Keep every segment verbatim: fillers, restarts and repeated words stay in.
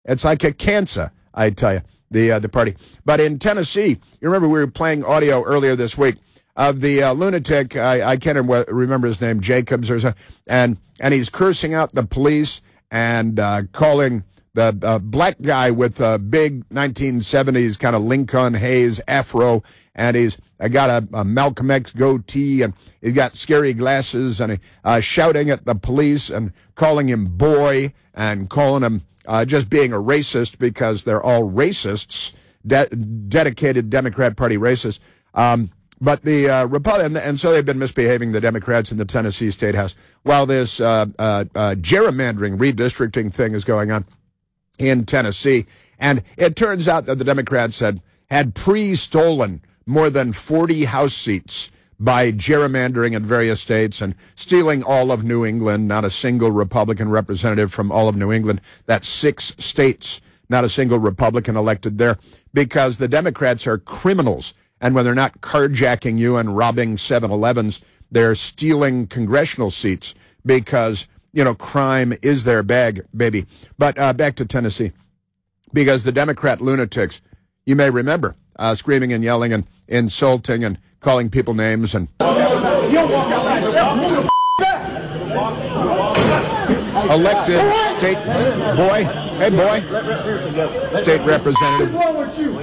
It's like a cancer, I tell you, the uh, the party. But in Tennessee, you remember we were playing audio earlier this week of the uh, lunatic, I, I can't remember his name, Jacobs or something, and, and he's cursing out the police and uh, calling the uh, black guy with a big nineteen seventies kind of Lincoln Hayes afro, and he's uh, got a, a Malcolm X goatee, and he's got scary glasses, and he, uh, shouting at the police and calling him boy and calling him uh, just being a racist because they're all racists, de- dedicated Democrat Party racists. Um, But the uh, Republican, and so they've been misbehaving, the Democrats in the Tennessee State House, while this uh, uh, uh, gerrymandering, redistricting thing is going on in Tennessee. And it turns out that the Democrats had, had pre-stolen more than forty House seats by gerrymandering in various states and stealing all of New England, not a single Republican representative from all of New England. That's six states, not a single Republican elected there, because the Democrats are criminals. And when they're not carjacking you and robbing seven elevens, they're stealing congressional seats because, you know, crime is their bag, baby. But uh, back to Tennessee, because the Democrat lunatics, you may remember, uh, screaming and yelling and insulting and calling people names and elected state boy, hey boy, state representative. What's wrong with you?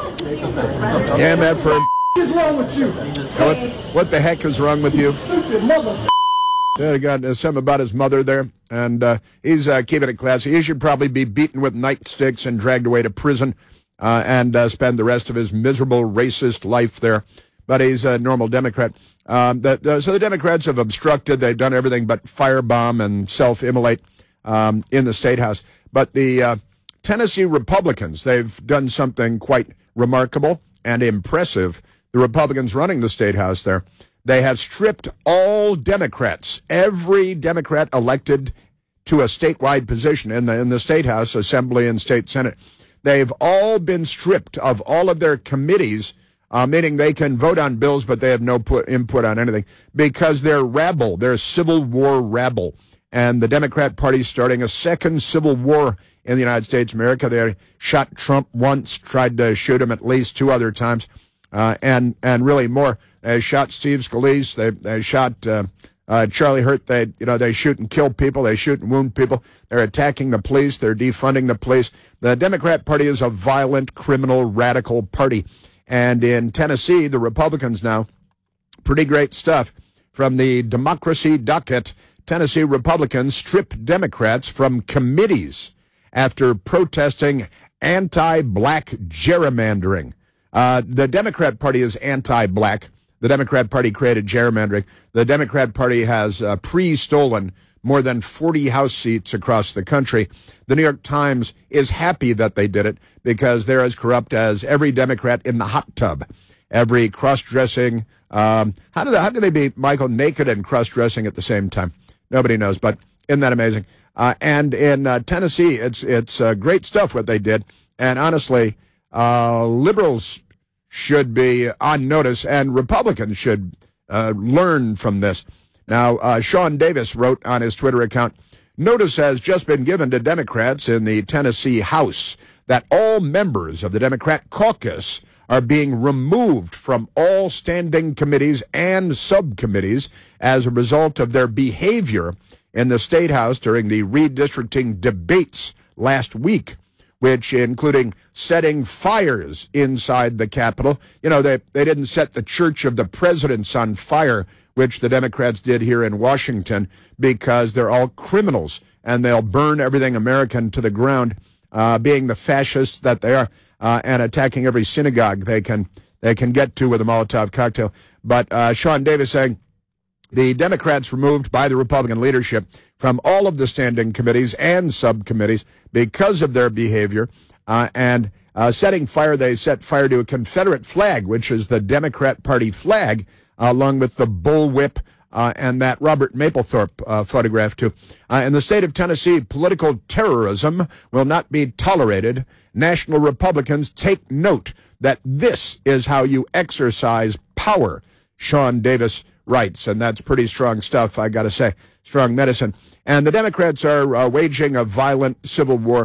Yeah, man, for What's wrong with you? what, what the heck is wrong with you? Stupid mother. Yeah, I got uh, something about his mother there, and uh, he's uh, keeping it classy. He should probably be beaten with nightsticks and dragged away to prison uh, and uh, spend the rest of his miserable racist life there. But he's a normal Democrat. Um, that, uh, so the Democrats have obstructed. They've done everything but firebomb and self-immolate um, in the State House. But the uh, Tennessee Republicans, they've done something quite remarkable and impressive. The Republicans running the State House there, they have stripped all Democrats, every Democrat elected to a statewide position in the in the State House, Assembly, and State Senate. They've all been stripped of all of their committees, uh, meaning they can vote on bills, but they have no put, input on anything because they're rabble. They're Civil War rabble. And the Democrat Party is starting a second civil war in the United States of America. They shot Trump once, tried to shoot him at least two other times, uh, and and really more. They shot Steve Scalise. They they shot uh, uh, Charlie Hurt. They you know they shoot and kill people. They shoot and wound people. They're attacking the police. They're defunding the police. The Democrat Party is a violent, criminal, radical party. And in Tennessee, the Republicans now, pretty great stuff from the Democracy Docket. Tennessee Republicans strip Democrats from committees after protesting anti-black gerrymandering. Uh, the Democrat Party is anti-black. The Democrat Party created gerrymandering. The Democrat Party has uh, pre-stolen more than forty House seats across the country. The New York Times is happy that they did it because they're as corrupt as every Democrat in the hot tub. Every cross-dressing. Um, how do they, how do they be, Michael, naked and cross-dressing at the same time? Nobody knows, but isn't that amazing? Uh, and in uh, Tennessee, it's it's uh, great stuff what they did. And honestly, uh, liberals should be on notice, and Republicans should uh, learn from this. Now, uh, Sean Davis wrote on his Twitter account, notice has just been given to Democrats in the Tennessee House that all members of the Democrat caucus are being removed from all standing committees and subcommittees as a result of their behavior in the State House during the redistricting debates last week, which including setting fires inside the Capitol. You know, they, they didn't set the Church of the Presidents on fire, which the Democrats did here in Washington, because they're all criminals and they'll burn everything American to the ground, uh, being the fascists that they are. Uh, and attacking every synagogue they can they can get to with a Molotov cocktail. But uh, Sean Davis saying the Democrats removed by the Republican leadership from all of the standing committees and subcommittees because of their behavior uh, and uh, setting fire. They set fire to a Confederate flag, which is the Democrat Party flag, uh, along with the bullwhip uh, and that Robert Mapplethorpe uh, photograph, too. Uh, in the state of Tennessee, political terrorism will not be tolerated. National Republicans take note that this is how you exercise power, Sean Davis writes, and that's pretty strong stuff, I got to say, strong medicine. And the Democrats are uh, waging a violent civil war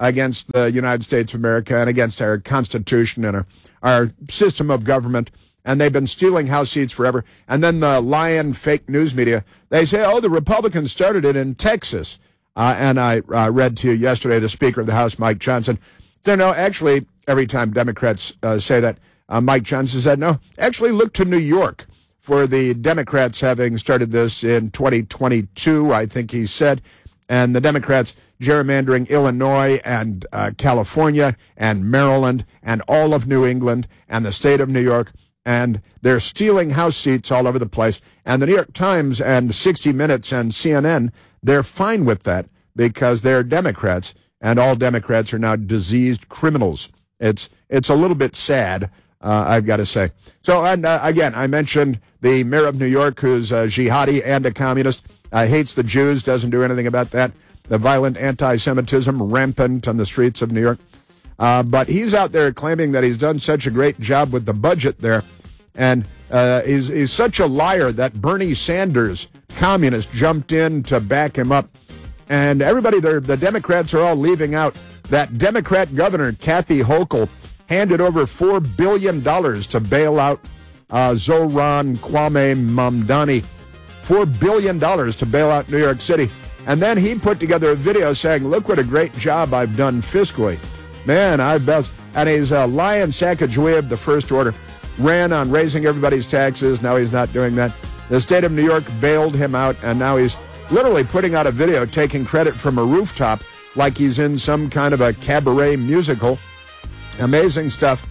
against the United States of America and against our Constitution and our, our system of government. And they've been stealing House seats forever. And then the lying fake news media, they say, oh, the Republicans started it in Texas. Uh, and I uh, read to you yesterday the Speaker of the House, Mike Johnson. So, no, actually, every time Democrats uh, say that, uh, Mike Johnson said, no, actually look to New York for the Democrats having started this in twenty twenty-two, I think he said. And the Democrats gerrymandering Illinois and uh, California and Maryland and all of New England and the state of New York. And they're stealing House seats all over the place. And the New York Times and sixty minutes and C N N, they're fine with that because they're Democrats, and all Democrats are now diseased criminals. It's it's a little bit sad, uh, I've got to say. So, and uh, again, I mentioned the mayor of New York, who's a jihadi and a communist, uh, hates the Jews, doesn't do anything about that. The violent anti-Semitism rampant on the streets of New York. Uh, but he's out there claiming that he's done such a great job with the budget there. And uh, he's, he's such a liar that Bernie Sanders, communist, jumped in to back him up. And everybody there, the Democrats are all leaving out that Democrat governor, Kathy Hochul, handed over four billion dollars to bail out uh, Zohran Kwame Mamdani. four billion dollars to bail out New York City. And then he put together a video saying, look what a great job I've done fiscally. Man, I bet. And he's a lying Sacagawea of the First Order. Ran on raising everybody's taxes. Now he's not doing that. The state of New York bailed him out, and now he's literally putting out a video taking credit from a rooftop like he's in some kind of a cabaret musical. Amazing stuff.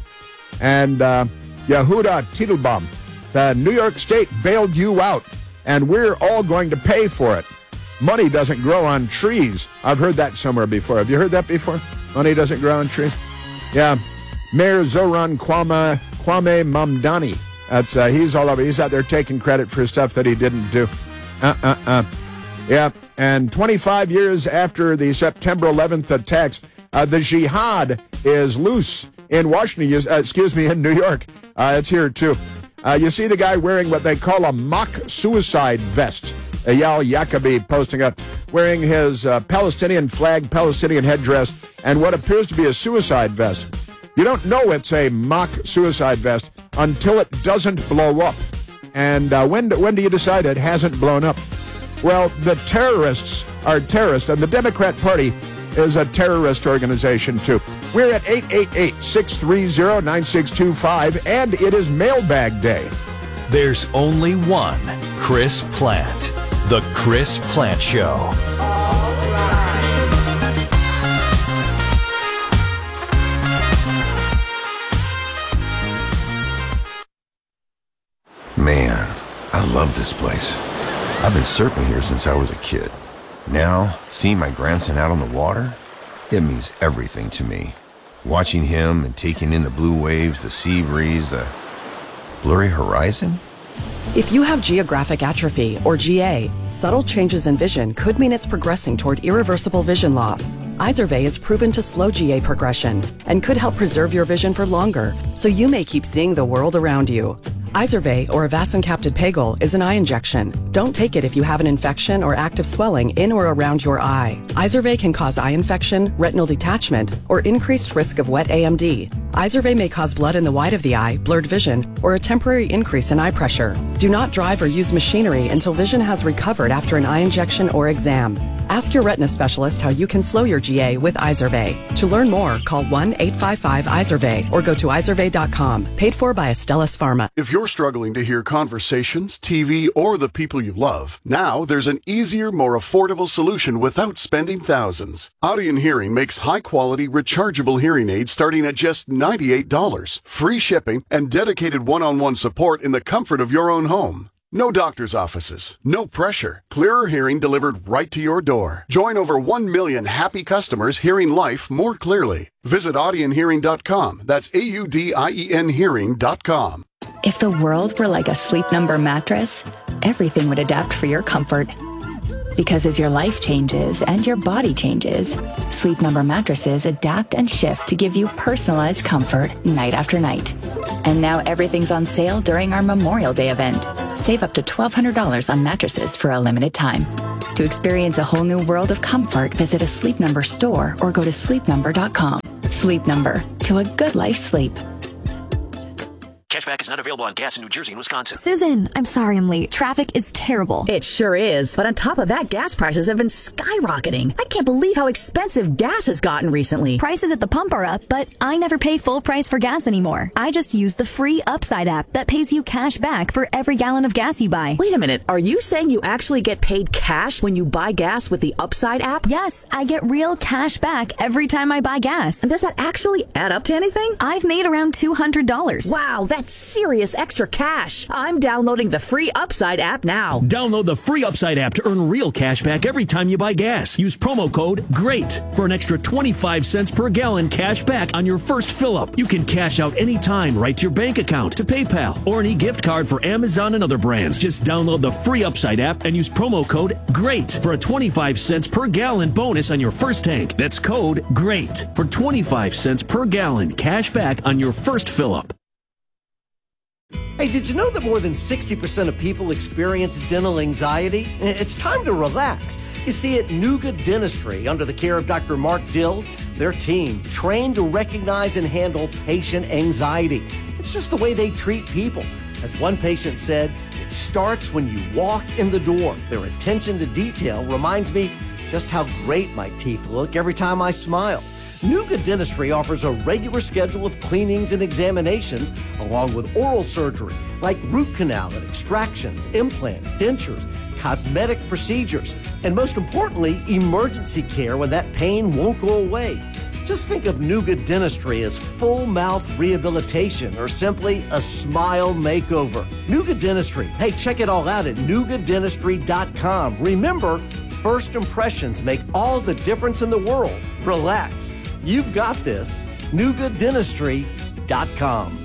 And uh, Yehuda Teitelbaum, the New York State bailed you out, and we're all going to pay for it. Money doesn't grow on trees. I've heard that somewhere before. Have you heard that before? Money doesn't grow on trees? Yeah. Mayor Zohran Kwame, Kwame Mamdani. That's, uh, he's all over. He's out there taking credit for stuff that he didn't do. Uh-uh-uh. Yeah. And twenty-five years after the September eleventh attacks, uh, the jihad is loose in Washington, uh, excuse me, in New York. Uh, it's here, too. Uh, you see the guy wearing what they call a mock suicide vest. Eyal Yacobi posting up, wearing his uh, Palestinian flag, Palestinian headdress, and what appears to be a suicide vest. You don't know it's a mock suicide vest until it doesn't blow up. And uh, when, when do you decide it hasn't blown up? Well, the terrorists are terrorists, and the Democrat Party is a terrorist organization, too. We're at eight eight eight, six three zero, nine six two five, and it is Mailbag Day. There's only one Chris Plante. The Chris Plante Show. Man, I love this place. I've been surfing here since I was a kid. Now, seeing my grandson out on the water, it means everything to me. Watching him and taking in the blue waves, the sea breeze, the blurry horizon. If you have geographic atrophy, or G A, subtle changes in vision could mean it's progressing toward irreversible vision loss. Izervay is proven to slow G A progression and could help preserve your vision for longer, so you may keep seeing the world around you. Izervay, or avacincaptad pegol, is an eye injection. Don't take it if you have an infection or active swelling in or around your eye. Izervay can cause eye infection, retinal detachment, or increased risk of wet A M D. Izervay may cause blood in the white of the eye, blurred vision, or a temporary increase in eye pressure. Do not drive or use machinery until vision has recovered after an eye injection or exam. Ask your retina specialist how you can slow your G A with Izervay. To learn more, call one eight five five Izervay or go to izervay dot com. Paid for by Astellas Pharma. If you're struggling to hear conversations, T V, or the people you love, now there's an easier, more affordable solution without spending thousands. Audion Hearing makes high-quality, rechargeable hearing aids starting at just ninety-eight dollars, free shipping, and dedicated one-on-one support in the comfort of your own home. No doctor's offices, no pressure. Clearer hearing delivered right to your door. Join over one million happy customers hearing life more clearly. Visit audion hearing dot com. That's A U D I E N hearing dot com. If the world were like a Sleep Number mattress, everything would adapt for your comfort. Because as your life changes and your body changes, Sleep Number mattresses adapt and shift to give you personalized comfort night after night. And now everything's on sale during our Memorial Day event. Save up to twelve hundred dollars on mattresses for a limited time. To experience a whole new world of comfort, visit a Sleep Number store or go to sleep number dot com. Sleep Number, to a good life sleep. Cashback is not available on gas in New Jersey and Wisconsin. Susan, I'm sorry I'm late. Traffic is terrible. It sure is. But on top of that, gas prices have been skyrocketing. I can't believe how expensive gas has gotten recently. Prices at the pump are up, but I never pay full price for gas anymore. I just use the free Upside app that pays you cash back for every gallon of gas you buy. Wait a minute. Are you saying you actually get paid cash when you buy gas with the Upside app? Yes, I get real cash back every time I buy gas. And does that actually add up to anything? I've made around two hundred dollars. Wow, that's serious extra cash. I'm downloading the free Upside app now. Download the free Upside app to earn real cash back every time you buy gas. Use promo code GREAT for an extra twenty-five cents per gallon cash back on your first fill-up. You can cash out anytime right to your bank account, to PayPal, or any gift card for Amazon and other brands. Just download the free Upside app and use promo code GREAT for a twenty-five cents per gallon bonus on your first tank. That's code GREAT for twenty-five cents per gallon cash back on your first fill-up. Hey, did you know that more than sixty percent of people experience dental anxiety? It's time to relax. You see, at Nuga Dentistry, under the care of Doctor Mark Dill, their team trained to recognize and handle patient anxiety. It's just the way they treat people. As one patient said, it starts when you walk in the door. Their attention to detail reminds me just how great my teeth look every time I smile. Nuga Dentistry offers a regular schedule of cleanings and examinations, along with oral surgery, like root canal and extractions, implants, dentures, cosmetic procedures, and most importantly, emergency care when that pain won't go away. Just think of Nuga Dentistry as full mouth rehabilitation or simply a smile makeover. Nuga Dentistry. Hey, check it all out at nuga dentistry dot com. Remember, first impressions make all the difference in the world. Relax. You've got this. nuga dentistry dot com.